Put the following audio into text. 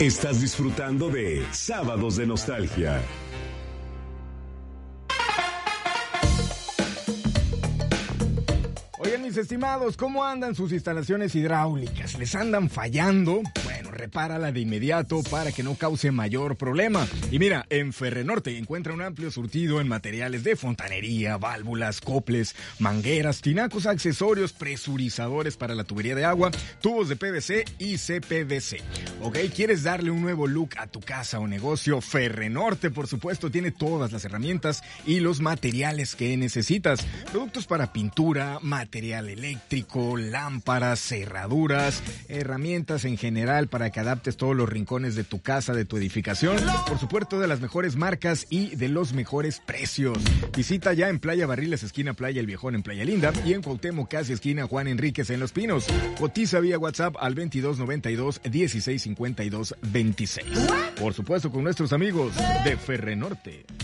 Estás disfrutando de Sábados de Nostalgia. Oigan, mis estimados, ¿cómo andan sus instalaciones hidráulicas? ¿Les andan fallando? Bueno, repárala de inmediato para que no cause mayor problema. Y mira, en Ferrenorte encuentra un amplio surtido en materiales de fontanería, válvulas, coples, mangueras, tinacos, accesorios, presurizadores para la tubería de agua, tubos de PVC y CPVC. ¿Ok? ¿Quieres darle un nuevo look a tu casa o negocio? Ferrenorte, por supuesto, tiene todas las herramientas y los materiales que necesitas. Productos para pintura, material eléctrico, lámparas, cerraduras, herramientas en general para que adaptes todos los rincones de tu casa, de tu edificación. Por supuesto, de las mejores marcas y de los mejores precios. Visita ya en Playa Barriles, esquina Playa El Viejón en Playa Linda, y en Cuauhtémoc, casi esquina Juan Enríquez en Los Pinos. Cotiza vía WhatsApp al 2292-1652-26. Por supuesto, con nuestros amigos de Ferrenorte.